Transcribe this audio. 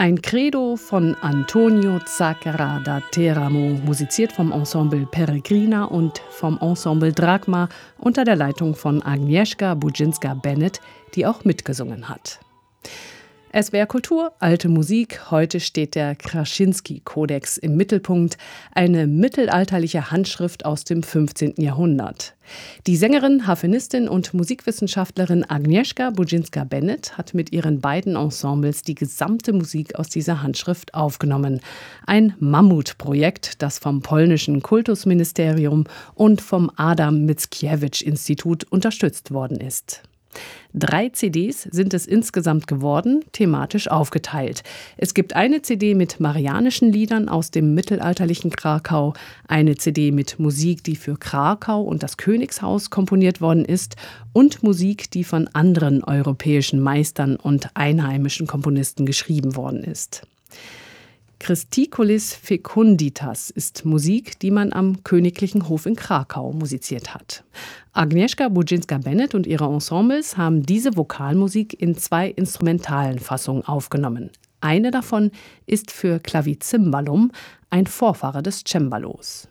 Ein Credo von Antonio Zacchera da Teramo, musiziert vom Ensemble Peregrina und vom Ensemble Drachma unter der Leitung von Agnieszka Budzinska-Bennett, die auch mitgesungen hat. SWR Kultur, alte Musik. Heute steht der Krasinski-Kodex im Mittelpunkt, eine mittelalterliche Handschrift aus dem 15. Jahrhundert. Die Sängerin, Harfenistin und Musikwissenschaftlerin Agnieszka Budzinska-Bennett hat mit ihren beiden Ensembles die gesamte Musik aus dieser Handschrift aufgenommen. Ein Mammutprojekt, das vom polnischen Kultusministerium und vom Adam Mickiewicz-Institut unterstützt worden ist. 3 CDs sind es insgesamt geworden, thematisch aufgeteilt. Es gibt eine CD mit marianischen Liedern aus dem mittelalterlichen Krakau, eine CD mit Musik, die für Krakau und das Königshaus komponiert worden ist, und Musik, die von anderen europäischen Meistern und einheimischen Komponisten geschrieben worden ist. Christiculis Fecunditas ist Musik, die man am Königlichen Hof in Krakau musiziert hat. Agnieszka Budzinska-Bennett und ihre Ensembles haben diese Vokalmusik in 2 instrumentalen Fassungen aufgenommen. Eine davon ist für Clavicimbalum, ein Vorfahre des Cembalos.